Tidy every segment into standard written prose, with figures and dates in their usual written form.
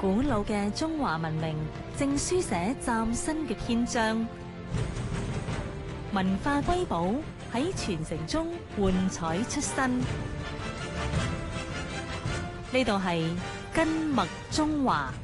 古老嘅中華文明正書寫嶄新嘅篇章，文化瑰寶喺傳承中喚彩出新。呢度係根脈中華。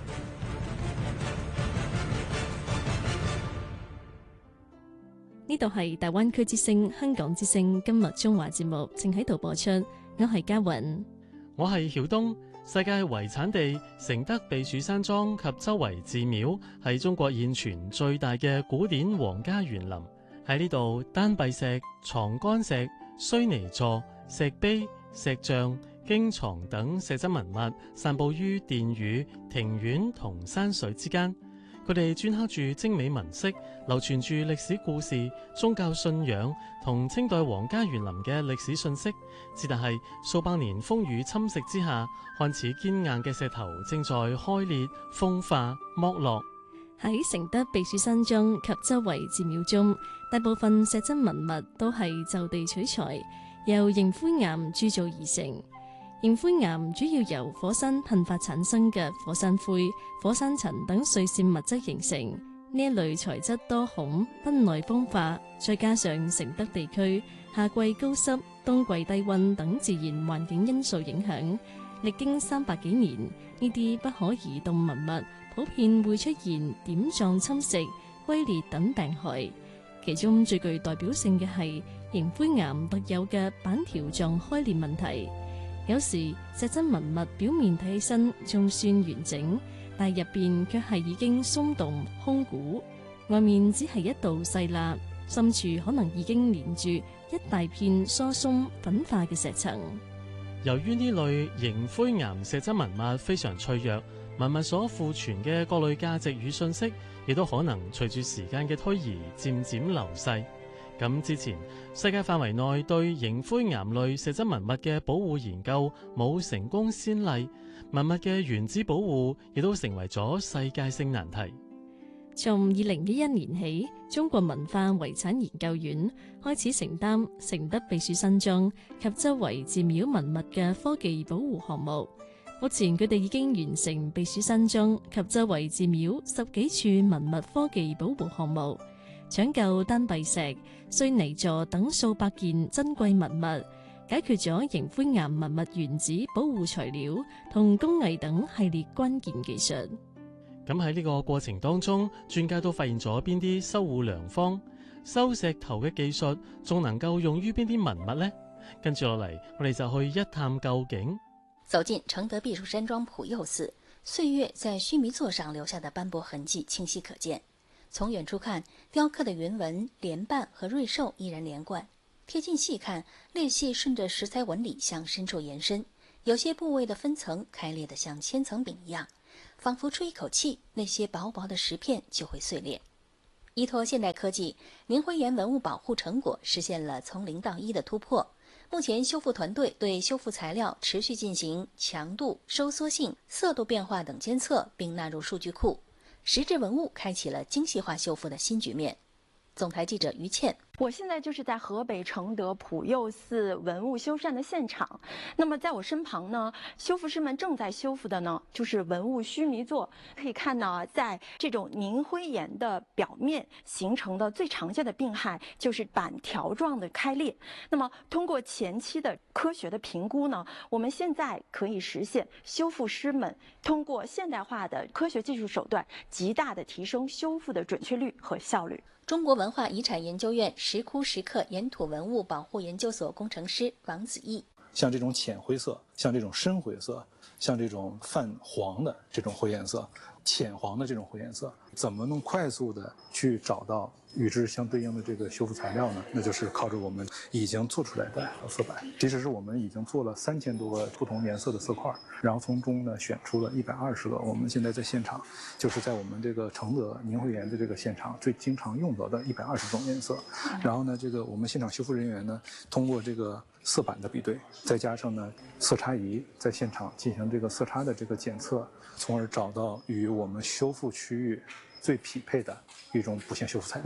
呢度係大灣區之聲、香港之聲根脈中華節目，正喺度播出。我係嘉雲， 我係曉東。世界遺產地承德避暑山莊及周圍寺廟係中國現存最大嘅古典皇家園林。喺呢度，丹陛石、床干石、須彌座、石碑、石像、經床等石質文物散布於殿宇、庭院同山水之間。佢哋鐫刻住精美紋飾，流傳住歷史故事、宗教信仰同清代皇家園林嘅歷史信息。只但係數百年風雨侵蝕之下，看似堅硬嘅石頭正在開裂、風化、剝落。 喺承德避暑山莊及周圍寺廟中，大部分石質文物都係就地取材，由凝灰岩鑄造而成。凝灰岩主要由火山噴發產生嘅火山灰、火山塵等碎屑物質形成。呢一類材質多孔，不耐風化，再加上承德地區夏季高濕、冬季低溫等自然環境因素影響，歷經300幾年，呢啲不可移動文物普遍會出現點狀侵蝕、龜裂等病害。其中最具代表性嘅係凝灰岩特有嘅板條狀開裂問題。有時石質文物表面睇起身仲算完整，但入邊卻係已經鬆動空鼓，外面只係一道細罅，深處可能已經連住一大片疏鬆粉化嘅石層。 由於呢類凝灰岩石質文物非常脆弱，文物所庫存嘅各類價值與信息，亦都可能隨住時間嘅推移漸漸流逝。咁之前，世界範圍內對凝灰岩類石質文物嘅保護研究冇成功先例，文物嘅原址保護亦都成為咗世界性難題。 從2011年起，中國文化遺產研究院開始承擔承德避暑山莊及周圍寺廟文物嘅科技保護項目。目前佢哋已經完成避暑山莊及周圍寺廟10幾處文物科技保護項目，搶救丹陛石、須彌座等數百件珍貴文物，解決咗凝灰岩文物原址保護材料同工藝等系列關鍵技術。 咁喺呢個過程當中，專家都發現咗邊啲修護良方，收石頭嘅技術仲能夠用於邊啲文物呢？跟住落嚟，我哋就去一探究竟。 走進承德避暑山莊普佑寺，歲月在須彌座上留下的斑駁痕跡清晰可見。從遠處看，雕刻的雲紋、蓮瓣和瑞獸依然連貫；貼近細看，裂隙順着石材紋理向深處延伸，有些部位的分層開裂得像千層餅一樣，仿佛吹一口氣，那些薄薄的石片就會碎裂。依託現代科技，凝灰岩文物保護成果實現了從0到1的突破。目前修復團隊對修復材料持續進行強度、收縮性、色度變化等監測，並納入數據庫。石質文物開啟了精細化修復的新局面。總台記者於倩。 我現在就是在河北承德普佑寺文物修繕的現場。那麼在我身旁呢，修復師們正在修復的呢，就是文物須彌座。可以看到，在這種凝灰岩的表面形成的最常見的病害就是板條狀的開裂。那麼通過前期的科學的評估呢，我們現在可以實現修復師們通過現代化的科學技術手段，極大的提升修復的準確率和效率。 中國文化遺產研究院石窟石刻岩土文物保護研究所工程師王子毅： 像這種淺灰色，像這種深灰色，像這種泛黃的這種灰顏色，淺黃的這種灰顏色，怎麼能快速的去找到與之相對應的這個修復材料呢？那就是靠着我們已經做出來的色板。其實是我們已經做了3000多個不同顏色的色塊，然後從中呢選出了120個。我們現在在現場，就是在我們這個承德凝灰岩的這個現場最經常用到的120種顏色。然後呢，這個我們現場修復人員呢，通過這個色板的比對，再加上呢色差儀在現場進行這個色差的這個檢測，從而找到與我們修復區域最匹配的一種補線修復材料。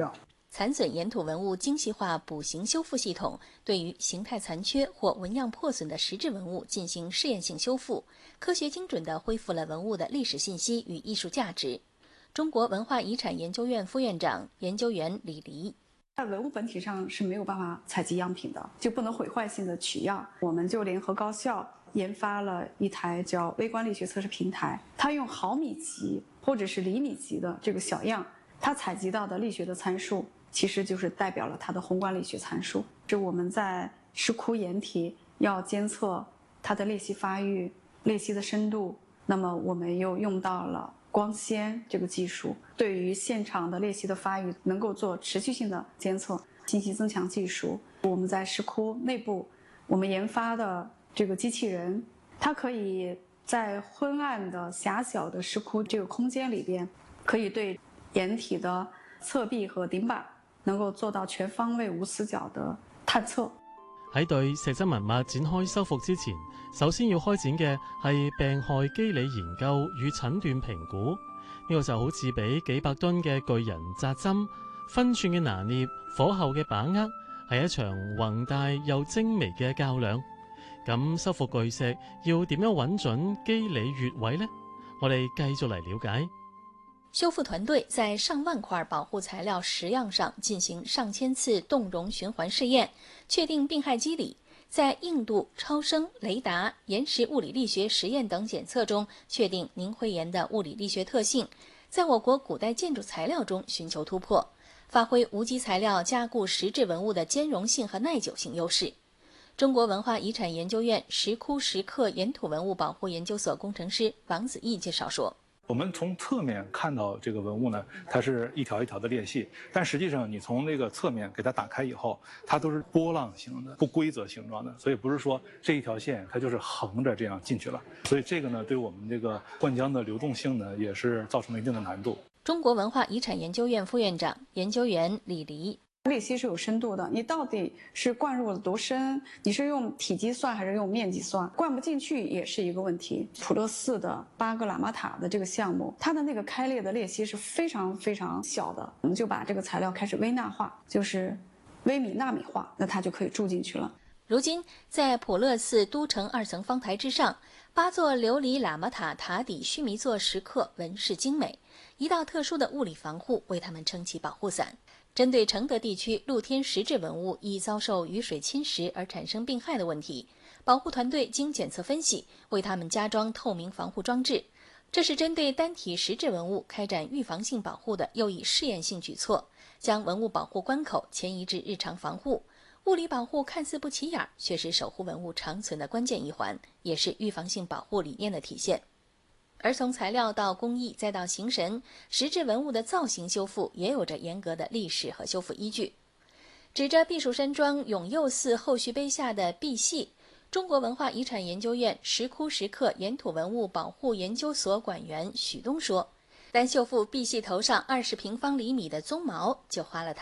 残损岩土文物精细化补形修复系统对于形态残缺或纹样破损的石质文物进行试验性修复，科学精准地恢复了文物的历史信息与艺术价值。中国文化遗产研究院副院长、研究员李黎。 在文物本体上是没有办法采集样品的，就不能毁坏性的取样。我们就联合高校研发了一台叫微观力学测试平台，它用毫米级或者是厘米级的这个小样，它采集到的力学的参数，其实就是代表了它的宏观力学参数。是我们在石窟岩体要监测它的裂隙发育、裂隙的深度，那么我们又用到了光纤这个技术，对于现场的裂隙的发育能够做持续性的监测。信息增强技术，我们在石窟内部我们研发的这个机器人，它可以在昏暗的狭小的石窟这个空间里边，可以对岩体的侧壁和頂板能夠做到全方位無死角的探測。 喺對石質文物展開修復之前，首先要開展嘅係病害機理研究與診斷評估。呢個就好似俾幾百噸嘅巨人扎針，分寸嘅拿捏、火候嘅把握，係一場宏大又精微嘅較量。咁修復巨石要點樣揾準機理穴位呢？我哋繼續嚟了解。 修复团队在上万块保护材料石样上进行上千次动容循环试验，确定病害机理。在硬度、超声、雷达、岩石物理力学实验等检测中，确定凝灰岩的物理力学特性，在我国古代建筑材料中寻求突破，发挥无机材料加固石质文物的兼容性和耐久性优势。中国文化遗产研究院石窟石刻岩土文物保护研究所工程师王子毅介绍说， 我们从侧面看到这个文物呢，它是一条一条的裂隙，但实际上你从那个侧面给它打开以后，它都是波浪形的、不规则形状的，所以不是说这一条线它就是横着这样进去了。所以这个呢，对我们这个灌浆的流动性呢，也是造成了一定的难度。 中国文化遗产研究院副院长、研究员李黎。 裂隙是有深度的，你到底是灌入了多深？你是用体积算还是用面积算？灌不进去也是一个问题。普勒寺的8个喇嘛塔的这个项目，它的那个开裂的裂隙是非常非常小的，我们就把这个材料开始微纳化，就是微米纳米化，那它就可以注进去了。 如今，在普勒寺都城2层方台之上，8座琉璃喇嘛塔塔底须弥座石刻纹饰精美，一道特殊的物理防护为它们撑起保护伞。针对承德地区露天石质文物易遭受雨水侵蚀而产生病害的问题，保护团队经检测分析，为它们加装透明防护装置。这是针对单体石质文物开展预防性保护的又一试验性举措，将文物保护关口迁移至日常防护。物理保护看似不起眼，却是守护文物长存的关键一环，也是预防性保护理念的体现。而从材料到工艺再到形神，石质文物的造型修复也有着严格的历史和修复依据。指着避暑山庄永佑寺后续碑下的壁系，中国文化遗产研究院石窟石刻岩土文物保护研究所馆员许东说，单修复壁系头上20平方厘米的鬃毛就花了他